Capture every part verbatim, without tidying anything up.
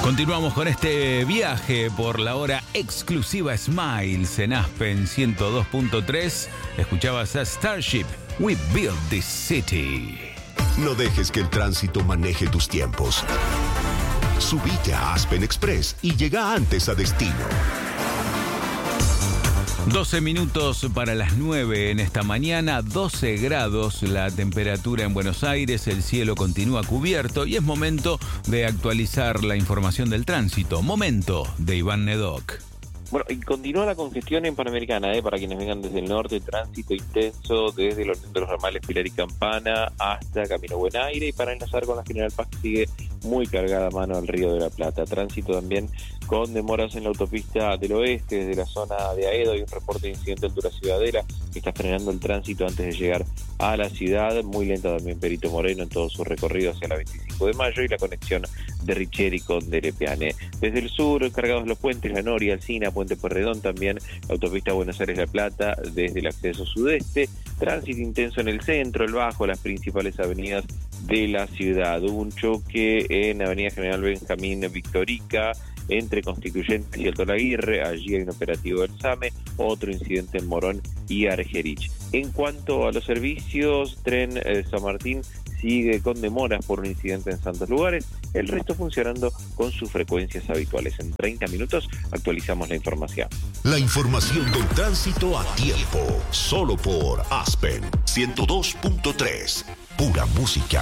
Continuamos con este viaje por la hora exclusiva Smiles en Aspen ciento dos punto tres. Escuchabas a Starship, We Build This City. No dejes que el tránsito maneje tus tiempos. Subite a Aspen Express y llega antes a destino. doce minutos para las nueve en esta mañana, doce grados la temperatura en Buenos Aires, el cielo continúa cubierto y es momento de actualizar la información del tránsito. Momento de Iván Nedoc. Bueno, y continúa la congestión en Panamericana, ¿eh? Para quienes vengan desde el norte, tránsito intenso desde la Unión de los Ramales Pilar y Campana hasta Camino Buen Aire, y para enlazar con la General Paz sigue muy cargada a mano al Río de la Plata. Tránsito también con demoras en la autopista del oeste, desde la zona de Aedo. Hay un reporte de incidente a altura Ciudadela que está frenando el tránsito antes de llegar a la ciudad. Muy lenta también Perito Moreno en todo su recorrido hacia la veinticinco de mayo y la conexión de Richeri con Derepeane. Desde el sur, cargados los puentes, La Noria, Alsina, Puente Pueyrredón, también autopista Buenos Aires-La Plata, desde el acceso sudeste. Tránsito intenso en el centro, el bajo, las principales avenidas de la ciudad. Hubo un choque en Avenida General Benjamín Victorica, entre Constituyentes y Alto Laguirre. Allí hay un operativo del SAME. Otro incidente en Morón y Argerich. En cuanto a los servicios, tren eh, San Martín sigue con demoras por un incidente en Santos Lugares. El resto funcionando con sus frecuencias habituales. En treinta minutos actualizamos la información. La información del tránsito a tiempo, solo por Aspen ciento dos punto tres. Pura música.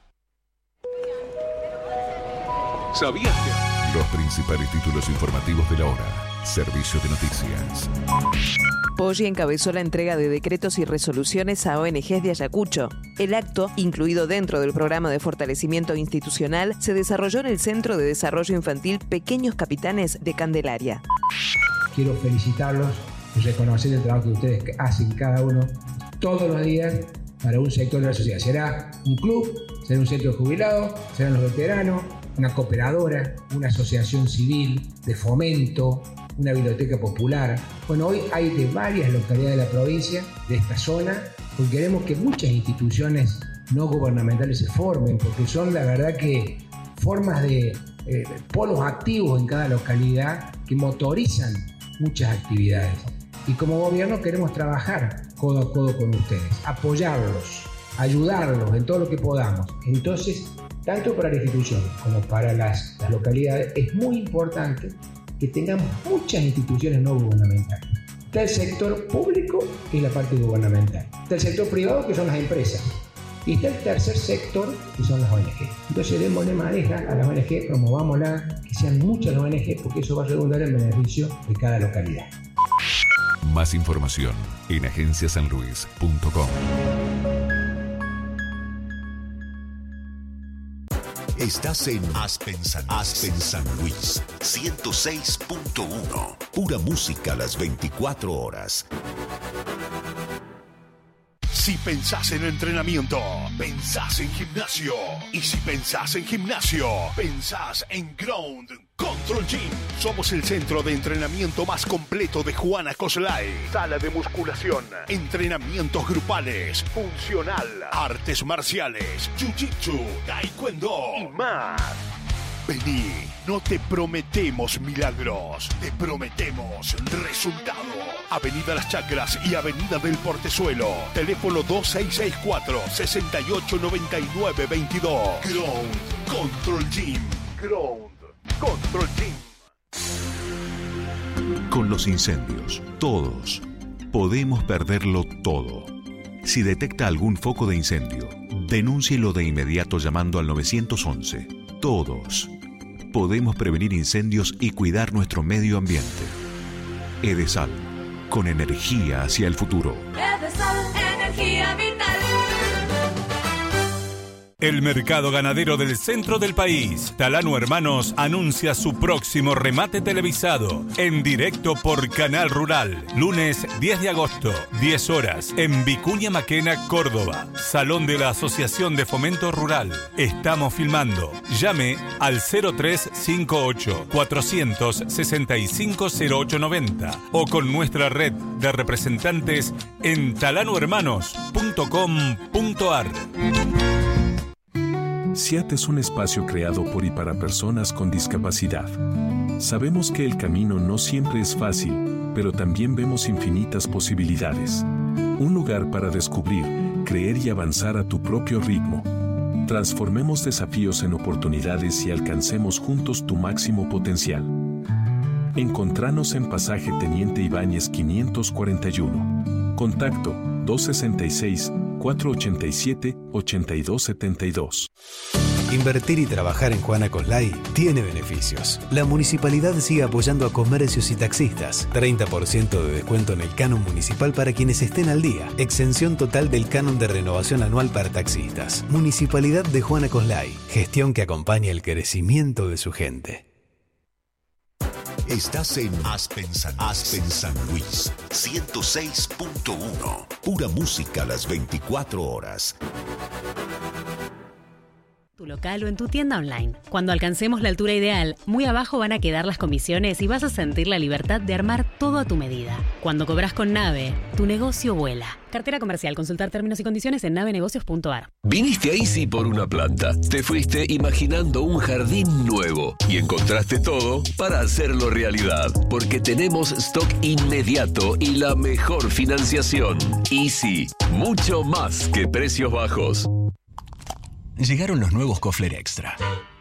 ¿Sabías que...? Los principales títulos informativos de la hora. Servicio de noticias. Poggi encabezó la entrega de decretos y resoluciones a O N Ges de Ayacucho. El acto, incluido dentro del programa de fortalecimiento institucional, se desarrolló en el Centro de Desarrollo Infantil Pequeños Capitanes de Candelaria. Quiero felicitarlos y reconocer el trabajo que ustedes hacen cada uno todos los días para un sector de la sociedad. Será un club, será un centro de jubilados, serán los veteranos, una cooperadora, una asociación civil de fomento, una biblioteca popular. Bueno, hoy hay de varias localidades de la provincia, de esta zona, porque queremos que muchas instituciones no gubernamentales se formen, porque son la verdad que formas de eh, polos activos en cada localidad que motorizan muchas actividades. Y como gobierno queremos trabajar codo a codo con ustedes, apoyarlos, ayudarlos en todo lo que podamos. Entonces, tanto para la institución como para las, las localidades, es muy importante que tengamos muchas instituciones no gubernamentales. Está el sector público, que es la parte gubernamental. Está el sector privado, que son las empresas. Y está el tercer sector, que son las O N G. Entonces démosle maneja a las O N G, promovámoslas, que sean muchas las O N G, porque eso va a redundar en beneficio de cada localidad. Más información en agencia san luis punto com. Estás en Aspen San, Aspen San Luis ciento seis punto uno. Pura música a las veinticuatro horas. Si pensás en entrenamiento, pensás en gimnasio. Y si pensás en gimnasio, pensás en Ground Control Gym. Somos el centro de entrenamiento más completo de Juana Coslay. Sala de musculación, entrenamientos grupales, funcional, artes marciales, jiu-jitsu, taekwondo y más. Vení, no te prometemos milagros, te prometemos resultados. Avenida Las Chacras y Avenida del Portezuelo. Teléfono dos seis seis cuatro, seis ocho nueve nueve dos dos. Ground Control Gym. Ground Control Gym. Con los incendios, todos podemos perderlo todo. Si detecta algún foco de incendio, denúncielo de inmediato llamando al nueve once. Todos podemos prevenir incendios y cuidar nuestro medio ambiente. Edesal, con energía hacia el futuro. Edesal, energía vital. El mercado ganadero del centro del país, Talano Hermanos, anuncia su próximo remate televisado en directo por Canal Rural. Lunes diez de agosto, diez horas, en Vicuña Maquena, Córdoba. Salón de la Asociación de Fomento Rural. Estamos filmando. Llame al cero tres cinco ocho, cuatro seis cinco, cero ocho nueve cero o con nuestra red de representantes en talano hermanos punto com punto ar. SEAT es un espacio creado por y para personas con discapacidad. Sabemos que el camino no siempre es fácil, pero también vemos infinitas posibilidades. Un lugar para descubrir, creer y avanzar a tu propio ritmo. Transformemos desafíos en oportunidades y alcancemos juntos tu máximo potencial. Encontranos en Pasaje Teniente Ibáñez quinientos cuarenta y uno. Contacto dos sesenta y seis, cuatrocientos ochenta y siete, ochenta y dos setenta y dos. Invertir y trabajar en Juana Coslay tiene beneficios. La municipalidad sigue apoyando a comercios y taxistas. treinta por ciento de descuento en el canon municipal para quienes estén al día. Exención total del canon de renovación anual para taxistas. Municipalidad de Juana Coslay. Gestión que acompaña el crecimiento de su gente. Estás en Aspen San, Aspen San Luis, ciento seis punto uno. Pura música las veinticuatro horas. Tu local o en tu tienda online. Cuando alcancemos la altura ideal, muy abajo van a quedar las comisiones y vas a sentir la libertad de armar todo a tu medida. Cuando cobras con Nave, tu negocio vuela. Cartera comercial. Consultar términos y condiciones en nave negocios punto a r. Viniste a Easy por una planta. Te fuiste imaginando un jardín nuevo y encontraste todo para hacerlo realidad. Porque tenemos stock inmediato y la mejor financiación. Easy. Mucho más que precios bajos. Llegaron los nuevos Kofler Extra.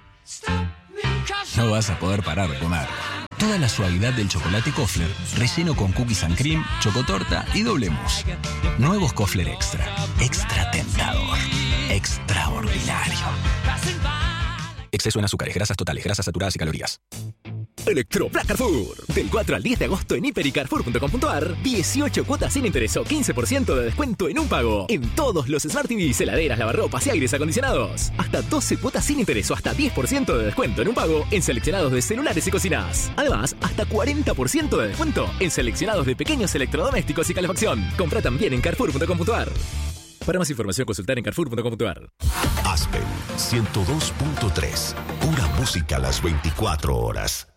No vas a poder parar de comer. Toda la suavidad del chocolate Kofler, relleno con cookies and cream, chocotorta y doble mousse. Nuevos Kofler Extra. Extra tentador. Extraordinario. Exceso en azúcares, grasas totales, grasas saturadas y calorías. Electropla Carrefour. Del cuatro al diez de agosto en hiper y carrefour punto com punto a r. dieciocho cuotas sin interés o quince por ciento de descuento en un pago. En todos los Smart T Vs, heladeras, lavarropas y aires acondicionados. Hasta doce cuotas sin interés o hasta diez por ciento de descuento en un pago en seleccionados de celulares y cocinas. Además, hasta cuarenta por ciento de descuento en seleccionados de pequeños electrodomésticos y calefacción. Compra también en carrefour punto com punto a r. Para más información, consultar en carrefour punto com punto a r. Aspen ciento dos punto tres. Pura música las veinticuatro horas.